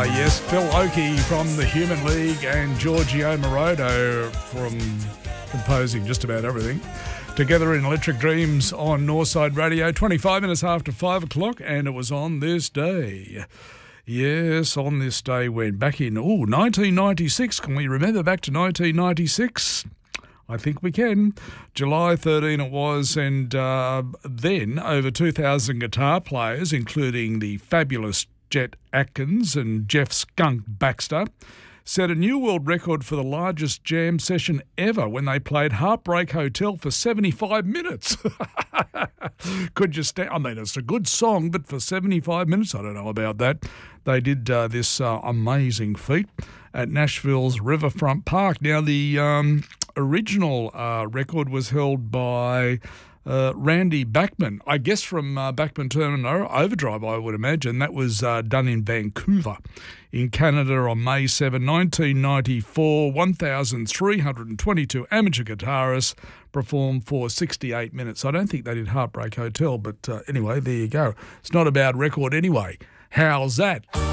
Yes, Phil Oakey from the Human League and Giorgio Moroder from composing just about everything. Together in Electric Dreams on Northside Radio, 25 minutes after 5 o'clock, and it was on this day. Yes, on this day when back in 1996. Can we remember back to 1996? I think we can. July 13 it was, and then over 2,000 guitar players, including the fabulous Jet Atkins and Jeff Skunk Baxter, set a new world record for the largest jam session ever when they played Heartbreak Hotel for 75 minutes. Could you stand? I mean, it's a good song, but for 75 minutes, I don't know about that. They did this amazing feat at Nashville's Riverfront Park. Now, the original record was held by Randy Bachman, I guess from Bachman Turner Overdrive, I would imagine. That was done in Vancouver in Canada on May 7, 1994. 1,322 amateur guitarists performed for 68 minutes. I don't think they did Heartbreak Hotel, but anyway, there you go. It's not a bad record anyway. How's that?